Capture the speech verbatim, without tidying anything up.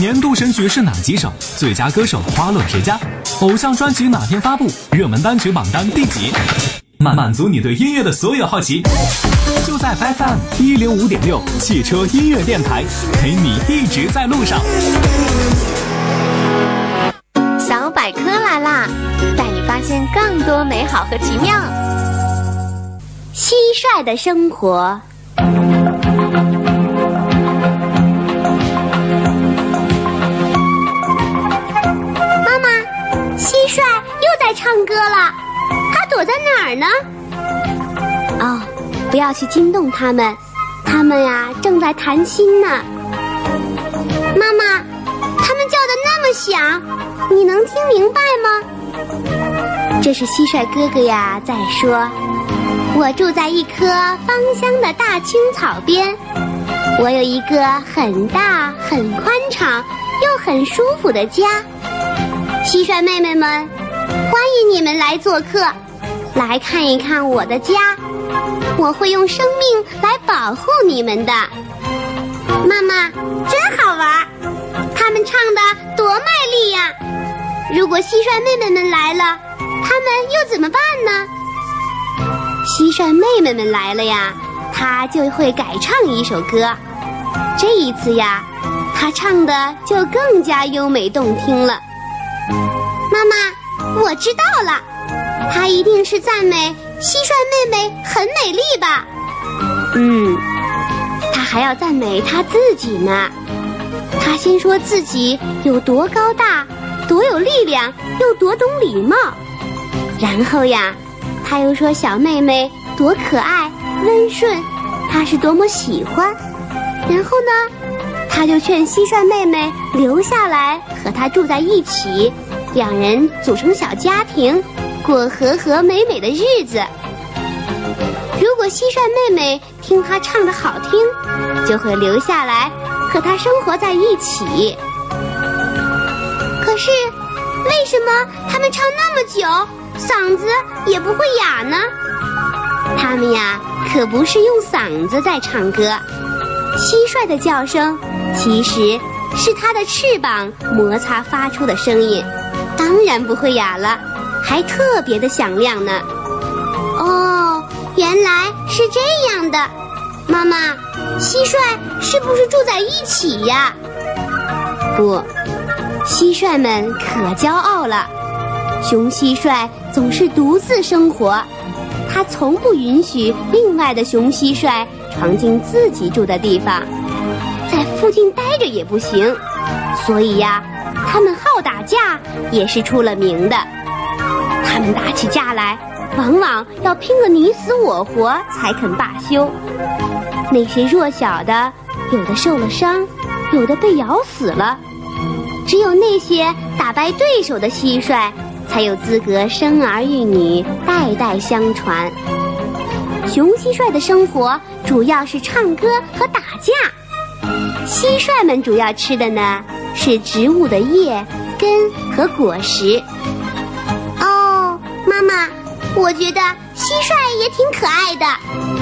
年度神曲是哪几首？最佳歌手花落谁家？偶像专辑哪天发布？热门单曲榜单第几？满满足你对音乐的所有好奇，就在 F M 一零五点六汽车音乐电台，陪你一直在路上。 小百科来啦，带你发现更多美好和奇妙。 蟋蟀的生活。妈妈，蟋蟀又在唱歌了，它躲在哪儿呢？哦，不要去惊动它们，它们呀正在谈心呢。妈妈，它们叫得那么响，你能听明白吗？这是蟋蟀哥哥呀在说，我住在一棵芳香的大青草边，我有一个很大很宽敞又很舒服的家。蟋蟀妹妹们，欢迎你们来做客，来看一看我的家，我会用生命来保护你们的。妈妈，真好玩，他们唱得多卖力呀！如果蟋蟀妹妹们来了，他们又怎么办呢？蟋蟀妹妹们来了呀，她就会改唱一首歌。这一次呀，她唱的就更加优美动听了。妈妈，我知道了，她一定是赞美蟋蟀妹妹很美丽吧？嗯，她还要赞美她自己呢。她先说自己有多高大，多有力量，又多懂礼貌。然后呀，他又说小妹妹多可爱温顺，他是多么喜欢。然后呢，他就劝蟋蟀妹妹留下来和他住在一起，两人组成小家庭，过和和美美的日子。如果蟋蟀妹妹听他唱得好听，就会留下来和他生活在一起。可是为什么他们唱那么久，嗓子也不会哑呢？他们呀，可不是用嗓子在唱歌，蟋蟀的叫声其实是它的翅膀摩擦发出的声音，当然不会哑了，还特别的响亮呢。哦，原来是这样的。妈妈，蟋蟀是不是住在一起呀？不，蟋蟀们可骄傲了。雄蟋蟀总是独自生活，它从不允许另外的雄蟋蟀闯进自己住的地方，在附近待着也不行。所以呀，它们好打架也是出了名的。它们打起架来，往往要拼个你死我活才肯罢休。那些弱小的，有的受了伤，有的被咬死了。只有那些打败对手的蟋蟀才有资格生儿育女，代代相传。雄蟋蟀的生活主要是唱歌和打架，蟋蟀们主要吃的呢是植物的叶、根和果实。哦，妈妈，我觉得蟋蟀也挺可爱的。